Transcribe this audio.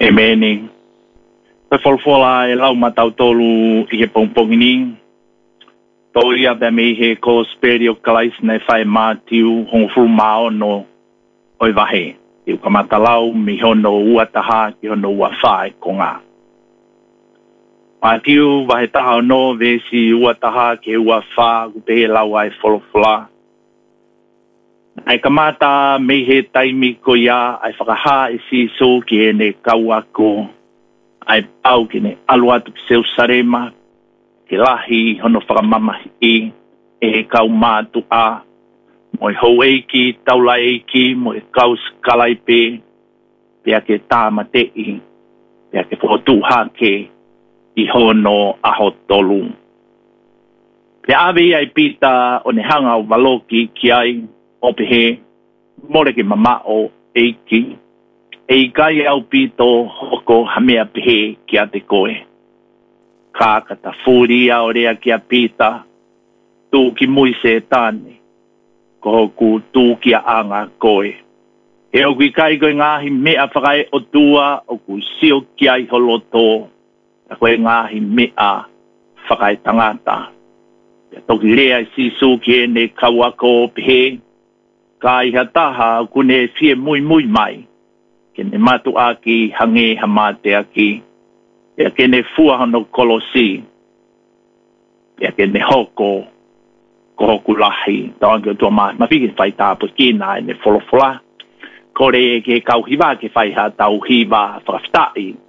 Amen. Pe folfola e lau matau tolu i ke pongpongini. Toria be me he ko sperio kalais ne fai matiu hongfu mao no oi vahe. Iu kamata lau mi hono uataha ki hono uafai ko ngā. Matiu vahe taha no vesi uataha ke uafa kupehe lau ai folfola. Ai kamata me he taimi ko ia ai whakaha e si so ki e ne kauako ai pau ki ne aluatu ki seu sarema ki lahi hono whakamamahi e he kau mātu a mo e hou eiki, taula eiki, mo e kau skalai pe pia ke tāma te i pia ke whotu hake i hono aho tolu. Pia awe ai pita o ne hanga o waloki ki ai o pehe, more ke mamao eiki, e kai au pito hoko hamea pehe ki a te koe. Kākata furia o rea ki a pita, tū ki mui se tāne, ko hoku tū ki a anga koe. E o kui kai koe ngāhi mea whakai o tua, o kui sio ki ai holoto, a koe ngāhi mea whakai tangata. E toki rea sisu ki e ne kauako pehe, ka iha taha kune fie mui mai, ke ne matu aki hange hamate aki, e ke ne fuahano kolosi, e ke ne hoko, ko hoku lahi, tawangi o tua mawhiki whai tāpu kina e ne wholofola, kore e ke kauhiwa ke whai ha tauhiwa whakaftai,